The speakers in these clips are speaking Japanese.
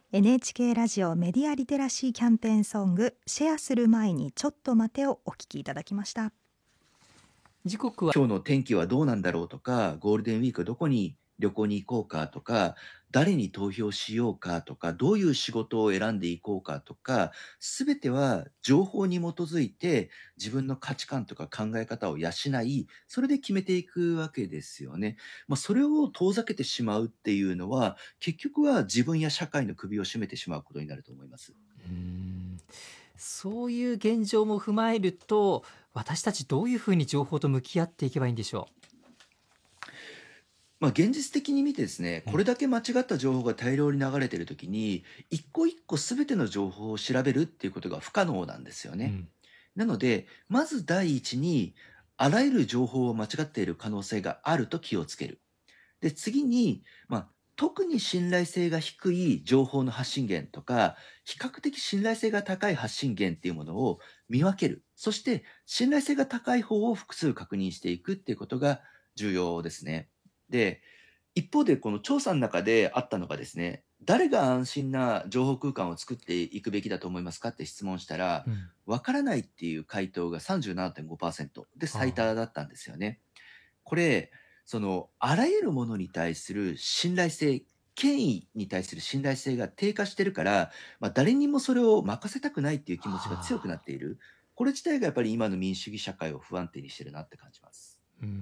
NHK ラジオメディアリテラシーキャンペーンソングシェアする前にちょっと待てをお聞きいただきました。 時刻は今日の天気はどうなんだろうとか、ゴールデンウィークどこに旅行に行こうかとか、誰に投票しようかとか、どういう仕事を選んでいこうかとか、すべては情報に基づいて自分の価値観とか考え方を養い、それで決めていくわけですよね。それを遠ざけてしまうっていうのは、結局は自分や社会の首を絞めてしまうことになると思います。 そういう現状も踏まえると、私たちどういうふうに情報と向き合っていけばいいんでしょ現実的に見てですね、これだけ間違った情報が大量に流れているときに、一個一個すべての情報を調べるっていうことが不可能なんですよう。 ね。なので、まず第一に、あらゆる情報を間違っている可能性があると気をつける。で、次に、特に信頼性が低い情報の発信源とか、比較的信頼性が高い発信源っていうものを見分ける。そして、信頼性が高い方を複数確認していくっていうことが重要ですね。で、一方でこの調査の中であったのがですね、誰が安心な情報空間を作っていくべきだと思いますかって質問したら、わからないっていう回答が 37.5% で最多だったんですよね。これ、あらゆるものに対する信頼性、権威に対する信頼性が低下してるから、誰にもそれを任せたくないっていう気持ちが強くなっている。これ自体がやっぱり今の民主主義社会を不安定にしてるなって感じます。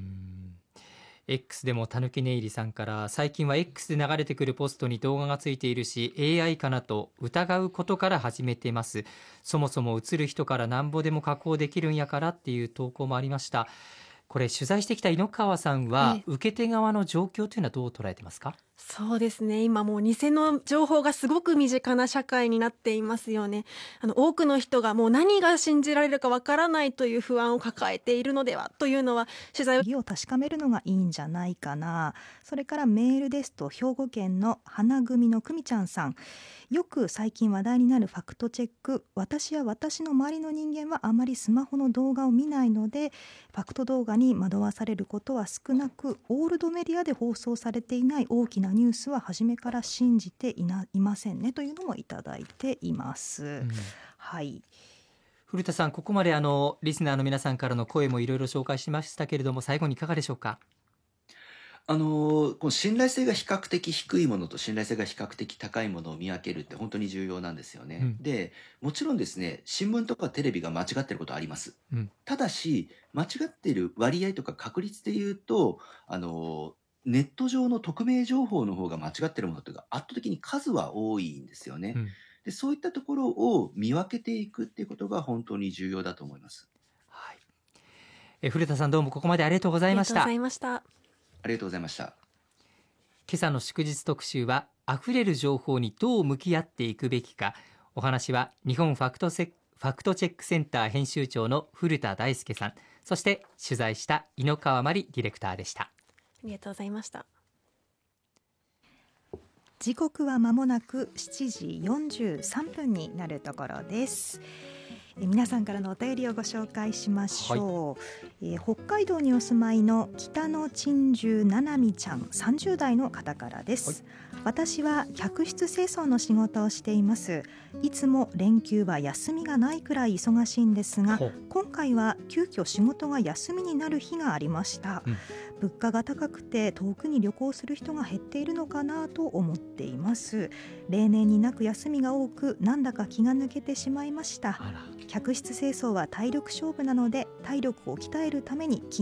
X でもたぬきねいりさんから、最近は X で流れてくるポストに動画がついているし AI かなと疑うことから始めてます。そもそも映る人からなんぼでも加工できるんやからっていう投稿もありました。これ取材してきた井ノ川さんは、受け手側の状況というのはどう捉えてますか？ そうですね、今もう偽の情報がすごく身近な社会になっていますよね。多くの人がもう何が信じられるかわからないという不安を抱えているのではというのは取材を確かめるのがいいんじゃないかな。それからメールですと、兵庫県の花組のくみちゃんさん、よく最近話題になるファクトチェック、私や私の周りの人間はあまりスマホの動画を見ないので、ファクト動画に惑わされることは少なく、オールドメディアで放送されていない大きなニュースは初めから信じていませんねというのもいただいています。はい。 古田さん、ここまでリスナーの皆さんからの声もいろいろ紹介しましたけれども、最後にいかがでしょうか？ この信頼性が比較的低いものと信頼性が比較的高いものを見分けるって本当に重要なんですよね。で、もちろんですね、新聞とかテレビが間違ってることはあります。ただし、間違っている割合とか確率で言うと、ネット上の匿名情報の方が間違ってるものというか圧倒的に数は多いんですよね。で、そういったところを見分けていくっていうことが本当に重要だと思います。 古田さん、どうもここまでありがとうございました。 ありがとうございました。 ありがとうございました。 今朝の祝日特集は、あふれる情報にどう向き合っていくべきか。お話は日本ファクトチェックセンター編集長の古田大輔さん、そして取材した井ノ川真理ディレクターでした。 ありがとうございました。 時刻は間もなく7時43分になるところです。皆さんからのお便りをご紹介しましょう。北海道にお住まいの北の珍獣ななみちゃん、30代の方からです。私は客室清掃の仕事をしています。いつも連休は休みがないくらい忙しいんですが、今回は急遽仕事が休みになる日がありました。物価が高くて遠くに旅行する人が減っているのかなと思っています。例年になく休みが多く、なんだか気が抜けてしまいました。客室清掃は体力勝負なので、体力を鍛えるために